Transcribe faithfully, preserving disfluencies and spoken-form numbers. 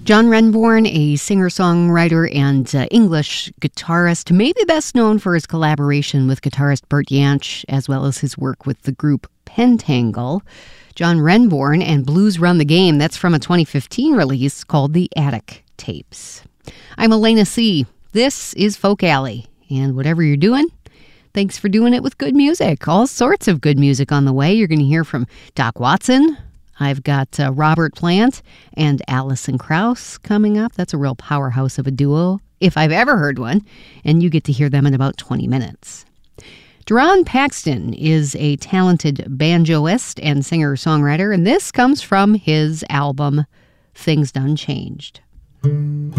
John Renbourn, a singer-songwriter and uh, English guitarist, maybe best known for his collaboration with guitarist Bert Jansch, as well as his work with the group Pentangle. John Renbourn and Blues Run the Game, that's from a twenty fifteen release called The Attic Tapes. I'm Elena C. This is Folk Alley, and whatever you're doing, thanks for doing it with good music. All sorts of good music on the way. You're going to hear from Doc Watson. I've got uh, Robert Plant and Alison Krauss coming up. That's a real powerhouse of a duo, if I've ever heard one, and you get to hear them in about twenty minutes. Deron Paxton is a talented banjoist and singer-songwriter, and this comes from his album, Things Done Changed.